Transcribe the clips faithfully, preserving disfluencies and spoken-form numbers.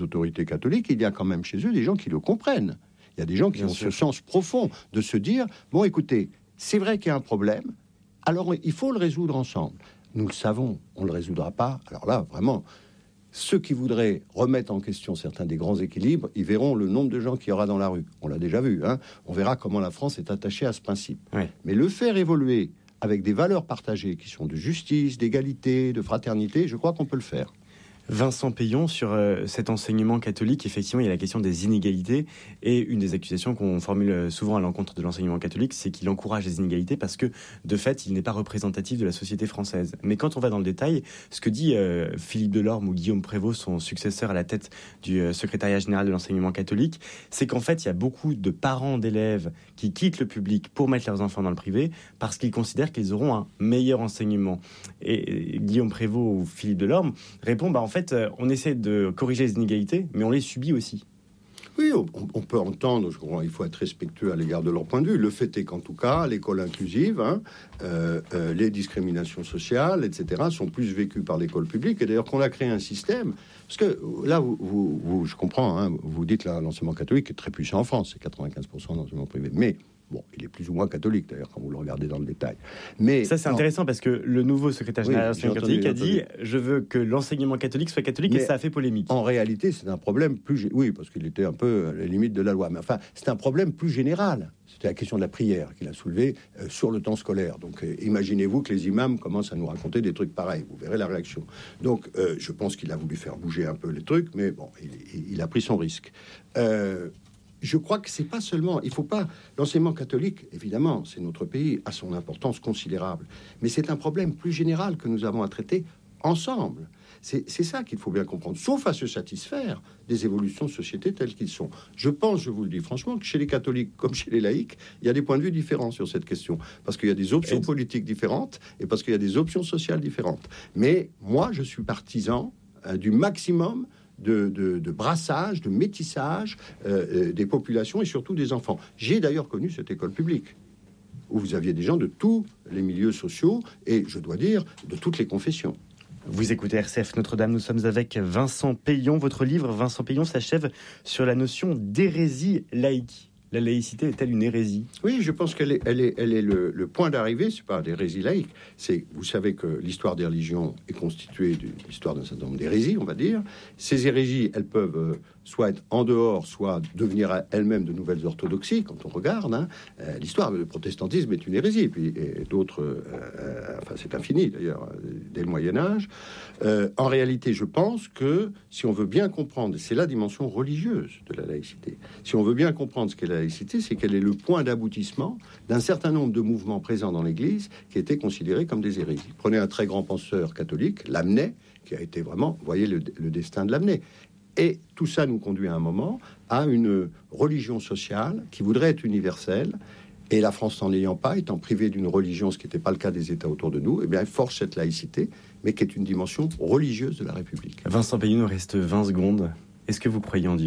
autorités catholiques, il y a quand même chez eux des gens qui le comprennent. Il y a des gens qui Bien ont sûr. ce sens profond de se dire, bon, écoutez, c'est vrai qu'il y a un problème, alors il faut le résoudre ensemble. Nous le savons, on ne le résoudra pas. Alors là, vraiment, ceux qui voudraient remettre en question certains des grands équilibres, ils verront le nombre de gens qu'il y aura dans la rue. On l'a déjà vu, hein. On verra comment la France est attachée à ce principe. Oui. Mais le faire évoluer avec des valeurs partagées qui sont de justice, d'égalité, de fraternité, je crois qu'on peut le faire. Vincent Peillon, sur euh, cet enseignement catholique, effectivement, il y a la question des inégalités. Et une des accusations qu'on formule souvent à l'encontre de l'enseignement catholique, c'est qu'il encourage les inégalités parce que, de fait, il n'est pas représentatif de la société française. Mais quand on va dans le détail, ce que dit euh, Philippe Delorme ou Guillaume Prévost, son successeur à la tête du euh, secrétariat général de l'enseignement catholique, c'est qu'en fait, il y a beaucoup de parents d'élèves qui quittent le public pour mettre leurs enfants dans le privé parce qu'ils considèrent qu'ils auront un meilleur enseignement. Et, et Guillaume Prévost ou Philippe Delorme répondent, bah, en fait, on essaie de corriger les inégalités, mais on les subit aussi. Oui, on, on peut entendre, je crois, il faut être respectueux à l'égard de leur point de vue. Le fait est qu'en tout cas, l'école inclusive, hein, euh, euh, les discriminations sociales, et cetera, sont plus vécues par l'école publique. Et d'ailleurs, qu'on a créé un système, parce que là, vous, vous, vous, je comprends, hein, vous dites là, l'enseignement catholique est très puissant en France, c'est quatre-vingt-quinze pour cent d'enseignement privé, mais bon, il est plus ou moins catholique, d'ailleurs, quand vous le regardez dans le détail. Mais ça, c'est non. intéressant, parce que le nouveau secrétaire général oui, de l'enseignement catholique a dit « Je veux que l'enseignement catholique soit catholique », et ça a fait polémique. En réalité, c'est un problème plus... Oui, parce qu'il était un peu à la limite de la loi. Mais enfin, c'est un problème plus général. C'était la question de la prière qu'il a soulevée euh, sur le temps scolaire. Donc, euh, imaginez-vous que les imams commencent à nous raconter des trucs pareils. Vous verrez la réaction. Donc, euh, je pense qu'il a voulu faire bouger un peu les trucs, mais bon, il, il, il a pris son risque. Euh... Je crois que c'est pas seulement, il faut pas, l'enseignement catholique, évidemment, c'est notre pays, a son importance considérable, mais c'est un problème plus général que nous avons à traiter ensemble. C'est, c'est ça qu'il faut bien comprendre, sauf à se satisfaire des évolutions de société telles qu'ils sont. Je pense, je vous le dis franchement, que chez les catholiques comme chez les laïcs, il y a des points de vue différents sur cette question, parce qu'il y a des options politiques différentes et parce qu'il y a des options sociales différentes. Mais moi, je suis partisan euh, du maximum De, de, de brassage, de métissage euh, des populations et surtout des enfants. J'ai d'ailleurs connu cette école publique où vous aviez des gens de tous les milieux sociaux et, je dois dire, de toutes les confessions. Vous écoutez R C F Notre-Dame, nous sommes avec Vincent Peillon. Votre livre, Vincent Peillon, s'achève sur la notion d'hérésie laïque. La laïcité est-elle une hérésie ? Oui, je pense qu'elle est, elle est, elle est le, le point d'arrivée. C'est pas d'hérésie laïque. C'est, vous savez que l'histoire des religions est constituée de l'histoire d'un certain nombre d'hérésies, on va dire. Ces hérésies, elles peuvent euh, soit être en dehors, soit devenir elles-mêmes de nouvelles orthodoxies. Quand on regarde, hein, euh, l'histoire du protestantisme est une hérésie. Et puis et d'autres, euh, euh, enfin c'est infini d'ailleurs, dès le Moyen Âge. Euh, en réalité, je pense que si on veut bien comprendre, c'est la dimension religieuse de la laïcité. Si on veut bien comprendre ce qu'est la laïcité, c'est qu'elle est le point d'aboutissement d'un certain nombre de mouvements présents dans l'Église qui étaient considérés comme des hérésies. Prenez un très grand penseur catholique, Lamennais, qui a été vraiment, vous voyez le, le destin de Lamennais. Et tout ça nous conduit à un moment à une religion sociale qui voudrait être universelle. Et la France n'en ayant pas, étant privée d'une religion, ce qui n'était pas le cas des États autour de nous, eh bien, elle force cette laïcité, mais qui est une dimension religieuse de la République. Vincent Peillon, il nous reste vingt secondes. Est-ce que vous croyez en Dieu ?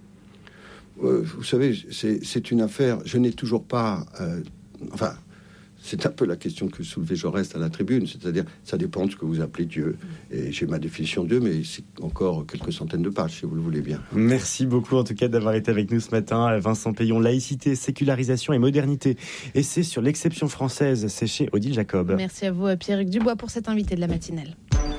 Euh, vous savez, c'est, c'est une affaire. Je n'ai toujours pas. Euh, enfin, c'est un peu la question que soulevait Jaurès à la tribune, c'est-à-dire, ça dépend de ce que vous appelez Dieu. Et j'ai ma définition de Dieu, mais c'est encore quelques centaines de pages, si vous le voulez bien. Merci beaucoup, en tout cas, d'avoir été avec nous ce matin. Vincent Peillon, laïcité, sécularisation et modernité. Et c'est sur l'exception française, c'est chez Odile Jacob. Merci à vous, Pierrick Dubois, pour cet invité de la matinale.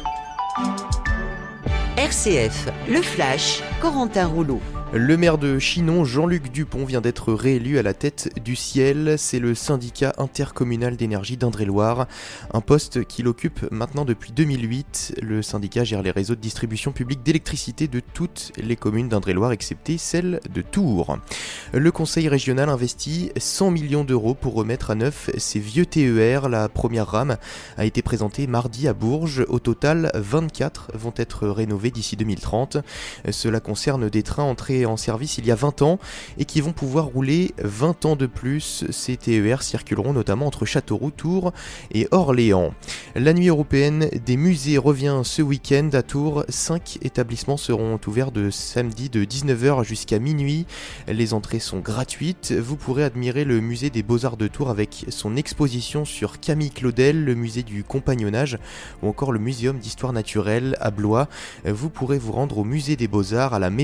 R C F, le Flash, Corentin Rouleau. Le maire de Chinon, Jean-Luc Dupont, vient d'être réélu à la tête du Ciel. C'est le syndicat intercommunal d'énergie d'Indre-et-Loire, un poste qu'il occupe maintenant depuis deux mille huit. Le syndicat gère les réseaux de distribution publique d'électricité de toutes les communes d'Indre-et-Loire, excepté celle de Tours. Le conseil régional investit cent millions d'euros pour remettre à neuf ces vieux T E R. La première rame a été présentée mardi à Bourges. Au total, vingt-quatre vont être rénovés d'ici deux mille trente. Cela concerne des trains entrés en service il y a vingt ans et qui vont pouvoir rouler vingt ans de plus. Ces T E R circuleront notamment entre Châteauroux, Tours et Orléans. La nuit européenne des musées revient ce week-end à Tours. Cinq établissements seront ouverts de samedi de dix-neuf heures jusqu'à minuit. Les entrées sont gratuites. Vous pourrez admirer le musée des Beaux-Arts de Tours avec son exposition sur Camille Claudel, le musée du compagnonnage ou encore le muséum d'histoire naturelle à Blois. Vous pourrez vous rendre au musée des Beaux-Arts, à la